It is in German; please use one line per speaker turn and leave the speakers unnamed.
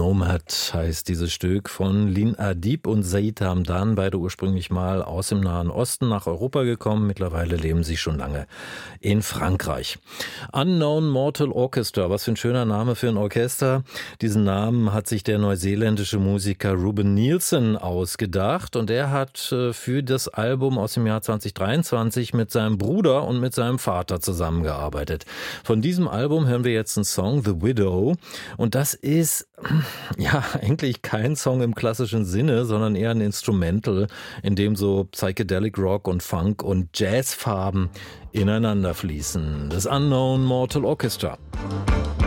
Nomad heißt dieses Stück von Lin Adib und Said Hamdan, beide ursprünglich mal aus dem Nahen Osten nach Europa gekommen. Mittlerweile leben sie schon lange in Frankreich. Unknown Mortal Orchestra, was für ein schöner Name für ein Orchester. Diesen Namen hat sich der neuseeländische Musiker Ruben Nielsen ausgedacht und er hat für das Album aus dem Jahr 2023 mit seinem Bruder und mit seinem Vater zusammengearbeitet. Von diesem Album hören wir jetzt einen Song, The Widow, und das ist ja eigentlich kein Song im klassischen Sinne, sondern eher ein Instrumental, in dem so Psychedelic Rock und Funk und Jazzfarben ineinander fließen. Das Unknown Mortal Orchestra.